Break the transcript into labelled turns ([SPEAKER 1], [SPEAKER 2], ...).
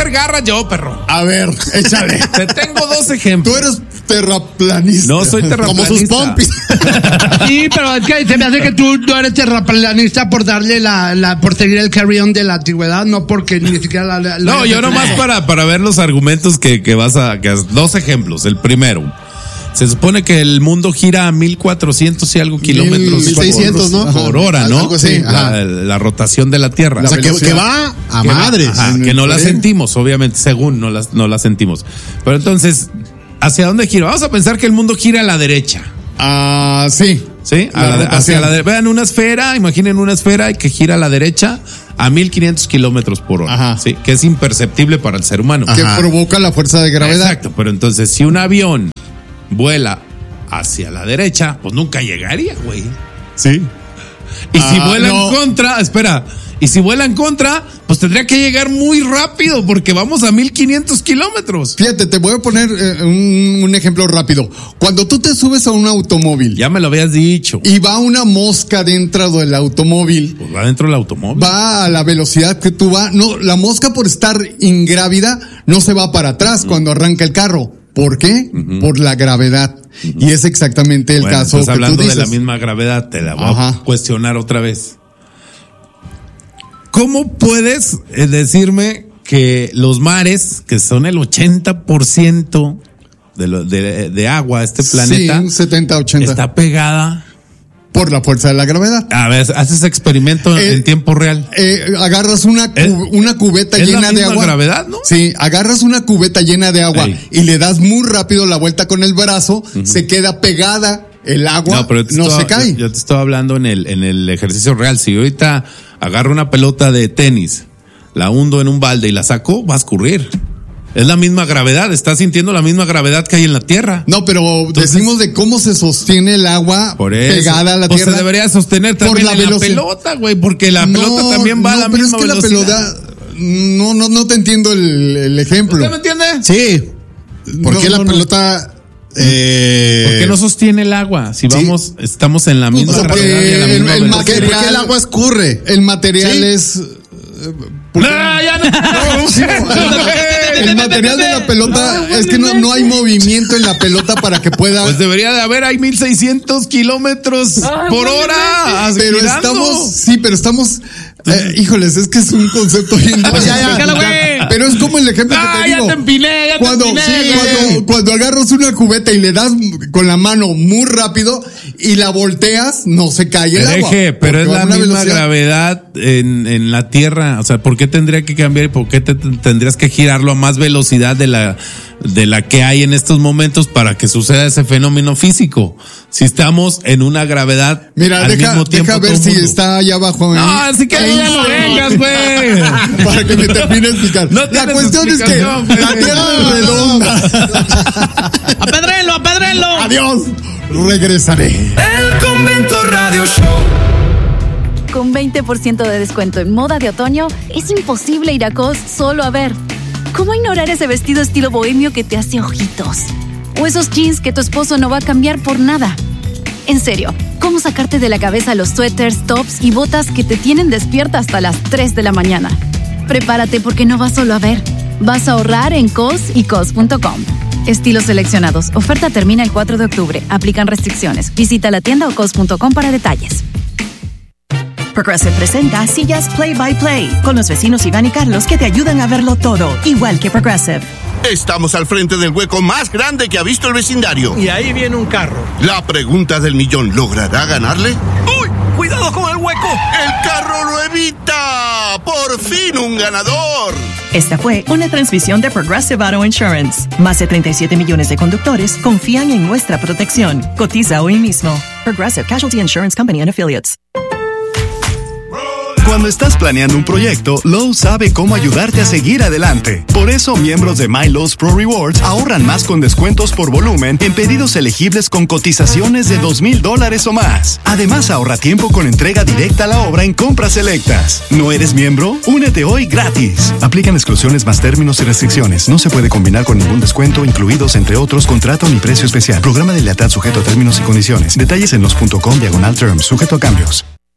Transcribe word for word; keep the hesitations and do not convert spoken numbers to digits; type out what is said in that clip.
[SPEAKER 1] hacer garra yo, perro.
[SPEAKER 2] A ver, échale.
[SPEAKER 1] Te tengo dos ejemplos.
[SPEAKER 2] Tú eres terraplanista.
[SPEAKER 1] No soy terraplanista.
[SPEAKER 2] Como sus pompis.
[SPEAKER 3] Sí, pero es que se me hace que tú no eres terraplanista por darle la, la por seguir el carry-on de la antigüedad, no porque ni siquiera la, la
[SPEAKER 1] No, yo nomás para, para ver los argumentos que, que vas a, que has- dos ejemplos. El primero. Se supone que el mundo gira a mil cuatrocientos y algo kilómetros
[SPEAKER 2] mil seiscientos,
[SPEAKER 1] por,
[SPEAKER 2] ¿no?
[SPEAKER 1] por hora, ¿no?
[SPEAKER 2] Algo así,
[SPEAKER 1] la,
[SPEAKER 2] ajá.
[SPEAKER 1] la rotación de la Tierra.
[SPEAKER 2] O sea, que,
[SPEAKER 1] velocidad.
[SPEAKER 2] que va a
[SPEAKER 1] Que va-
[SPEAKER 2] madres.
[SPEAKER 1] ajá, que no la sentimos, obviamente, según no la, no la sentimos. Pero entonces, ¿hacia dónde gira? Vamos a pensar que el mundo gira a la derecha.
[SPEAKER 2] Ah, sí.
[SPEAKER 1] ¿Sí? A
[SPEAKER 2] La
[SPEAKER 1] la de-
[SPEAKER 2] rotación.
[SPEAKER 1] hacia la de- vean una esfera, imaginen una esfera y que gira a la derecha a mil quinientos kilómetros por hora.
[SPEAKER 2] Ajá.
[SPEAKER 1] ¿Sí? Que es imperceptible para el ser humano.
[SPEAKER 2] Que
[SPEAKER 1] Ajá.
[SPEAKER 2] provoca la fuerza de gravedad.
[SPEAKER 1] Exacto, pero entonces si un avión vuela hacia la derecha, pues nunca llegaría, güey.
[SPEAKER 2] Sí.
[SPEAKER 1] Y si
[SPEAKER 2] Ah,
[SPEAKER 1] vuela
[SPEAKER 2] no.
[SPEAKER 1] en contra, espera, y si vuela en contra, pues tendría que llegar muy rápido porque vamos a mil quinientos kilómetros.
[SPEAKER 2] Fíjate, te voy a poner eh, un, un ejemplo rápido. Cuando tú te subes a un automóvil
[SPEAKER 1] Ya me lo habías dicho.
[SPEAKER 2] y va una mosca dentro del automóvil,
[SPEAKER 1] Pues va dentro del automóvil.
[SPEAKER 2] va a la velocidad que tú vas. No, la mosca por estar ingrávida no se va para atrás cuando arranca el carro. ¿Por qué? Por la gravedad. Y es exactamente el
[SPEAKER 1] Bueno,
[SPEAKER 2] caso
[SPEAKER 1] estás
[SPEAKER 2] que
[SPEAKER 1] hablando
[SPEAKER 2] tú dices.
[SPEAKER 1] de la misma gravedad, te la voy
[SPEAKER 2] Ajá.
[SPEAKER 1] a cuestionar otra vez. ¿Cómo puedes eh, decirme que los mares, que son el ochenta por ciento de, lo- de, de agua, este planeta,
[SPEAKER 2] Sí, un setenta, ochenta.
[SPEAKER 1] está pegada?
[SPEAKER 2] Por la fuerza de la gravedad.
[SPEAKER 1] A ver, haces experimento
[SPEAKER 2] Eh,
[SPEAKER 1] en tiempo real.
[SPEAKER 2] Eh, agarras una, cu-
[SPEAKER 1] ¿Es-
[SPEAKER 2] una cubeta
[SPEAKER 1] es la
[SPEAKER 2] llena de
[SPEAKER 1] misma
[SPEAKER 2] agua.
[SPEAKER 1] gravedad, no?
[SPEAKER 2] Sí, agarras una cubeta llena de agua
[SPEAKER 1] Ey.
[SPEAKER 2] y le das muy rápido la vuelta con el brazo, se queda pegada el agua, no,
[SPEAKER 1] pero yo te
[SPEAKER 2] se
[SPEAKER 1] estoy-
[SPEAKER 2] cae.
[SPEAKER 1] Yo, yo te estoy hablando en el, en el ejercicio real. Si yo ahorita agarro una pelota de tenis, la hundo en un balde y la saco, va a escurrir. Es la misma gravedad, estás sintiendo la misma gravedad que hay en la Tierra.
[SPEAKER 2] No, pero
[SPEAKER 1] Entonces-
[SPEAKER 2] decimos de cómo se sostiene el agua
[SPEAKER 1] Por eso.
[SPEAKER 2] pegada a la
[SPEAKER 1] Pues
[SPEAKER 2] tierra.
[SPEAKER 1] se debería sostener
[SPEAKER 2] por
[SPEAKER 1] también
[SPEAKER 2] la
[SPEAKER 1] en la
[SPEAKER 2] velocidad.
[SPEAKER 1] pelota, güey, porque la
[SPEAKER 2] No,
[SPEAKER 1] pelota también va a
[SPEAKER 2] no,
[SPEAKER 1] la
[SPEAKER 2] pero
[SPEAKER 1] misma
[SPEAKER 2] es que
[SPEAKER 1] velocidad.
[SPEAKER 2] la pelota, no, no, no te entiendo el, el ejemplo.
[SPEAKER 1] ¿Usted me entiende?
[SPEAKER 4] Sí. ¿Por
[SPEAKER 2] No,
[SPEAKER 4] qué la
[SPEAKER 2] no, no.
[SPEAKER 4] pelota? Eh,
[SPEAKER 1] ¿Por qué no sostiene el agua? Si vamos, estamos en la
[SPEAKER 2] Pues
[SPEAKER 1] misma
[SPEAKER 2] porque
[SPEAKER 1] gravedad y a la
[SPEAKER 2] el-
[SPEAKER 1] misma
[SPEAKER 2] el
[SPEAKER 1] velocidad.
[SPEAKER 4] ¿por qué, por qué el
[SPEAKER 2] material-
[SPEAKER 4] agua escurre?
[SPEAKER 2] El material
[SPEAKER 4] Sí.
[SPEAKER 2] es...
[SPEAKER 1] No, ya no.
[SPEAKER 2] Sí, el, el material de la pelota es que no, no hay movimiento en la pelota para que pueda.
[SPEAKER 1] Pues debería de haber, hay mil seiscientos kilómetros por hora.
[SPEAKER 2] pero
[SPEAKER 1] girando.
[SPEAKER 2] estamos, sí, pero estamos. Eh, híjoles, es que es un concepto bien.
[SPEAKER 4] Pues ya, ya.
[SPEAKER 1] Explícalo, güey.
[SPEAKER 2] Pero es como el ejemplo
[SPEAKER 1] Ah,
[SPEAKER 2] que te
[SPEAKER 1] ya
[SPEAKER 2] digo.
[SPEAKER 1] te empiné, ya te
[SPEAKER 2] cuando,
[SPEAKER 1] empiné,
[SPEAKER 2] sí,
[SPEAKER 1] güey.
[SPEAKER 2] cuando, cuando agarras una cubeta y le das con la mano muy rápido y la volteas, no se cae el agua.
[SPEAKER 1] Deje, pero es
[SPEAKER 2] porque va
[SPEAKER 1] la
[SPEAKER 2] a una
[SPEAKER 1] misma
[SPEAKER 2] velocidad.
[SPEAKER 1] gravedad en, en la Tierra. O sea, ¿por qué tendría que cambiar y por qué te, tendrías que girarlo a más velocidad de la, de la que hay en estos momentos para que suceda ese fenómeno físico? Si estamos en una gravedad
[SPEAKER 2] Mira,
[SPEAKER 1] al
[SPEAKER 2] deja,
[SPEAKER 1] mismo tiempo
[SPEAKER 2] deja ver
[SPEAKER 1] todo el
[SPEAKER 2] si
[SPEAKER 1] mundo.
[SPEAKER 2] está allá abajo.
[SPEAKER 1] No,
[SPEAKER 2] ahí.
[SPEAKER 1] así que
[SPEAKER 2] Ahí
[SPEAKER 1] ya no
[SPEAKER 2] está.
[SPEAKER 1] vengas, güey.
[SPEAKER 2] Para que me termine de explicar.
[SPEAKER 1] No
[SPEAKER 2] la
[SPEAKER 1] tienes
[SPEAKER 2] cuestión es que
[SPEAKER 1] explicación, güey.
[SPEAKER 2] la tierra es redonda.
[SPEAKER 1] ¡Apedrenlo, apedrenlo!
[SPEAKER 2] Adiós. Regresaré.
[SPEAKER 5] El Convento Radio Show.
[SPEAKER 6] Con veinte por ciento de descuento en moda de otoño, es imposible ir a Cos solo a ver. ¿Cómo ignorar ese vestido estilo bohemio que te hace ojitos? O esos jeans que tu esposo no va a cambiar por nada. En serio, ¿cómo sacarte de la cabeza los suéteres, tops y botas que te tienen despierta hasta las tres de la mañana? Prepárate porque no vas solo a ver. Vas a ahorrar en cos y cos punto com. Estilos seleccionados. Oferta termina el cuatro de octubre. Aplican restricciones. Visita la tienda o cos punto com para detalles.
[SPEAKER 7] Progressive presenta Sillas Play by Play con los vecinos Iván y Carlos que te ayudan a verlo todo, igual que Progressive.
[SPEAKER 8] Estamos al frente del hueco más grande que ha visto el vecindario.
[SPEAKER 9] Y ahí viene un carro.
[SPEAKER 8] La pregunta del millón, ¿logrará ganarle?
[SPEAKER 9] ¡Uy! ¡Cuidado con el hueco!
[SPEAKER 8] ¡El carro lo evita! ¡Por fin un ganador!
[SPEAKER 7] Esta fue una transmisión de Progressive Auto Insurance. Más de treinta y siete millones de conductores confían en nuestra protección. Cotiza hoy mismo. Progressive Casualty Insurance Company and Affiliates.
[SPEAKER 10] Cuando estás planeando un proyecto, Lowe's sabe cómo ayudarte a seguir adelante. Por eso, miembros de My Lowe's Pro Rewards ahorran más con descuentos por volumen en pedidos elegibles con cotizaciones de dos mil dólares o más. Además, ahorra tiempo con entrega directa a la obra en compras selectas. ¿No eres miembro? Únete hoy gratis. Aplican exclusiones más términos y restricciones. No se puede combinar con ningún descuento, incluidos entre otros contrato ni precio especial. Programa de lealtad sujeto a términos y condiciones. Detalles en los punto com diagonal terms, sujeto a cambios.